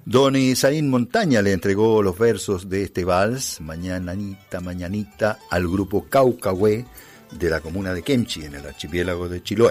Don Isaín Montaña le entregó los versos de este vals, Mañanita, Mañanita, al grupo Caucahué de la comuna de Kemchi, en el archipiélago de Chiloé.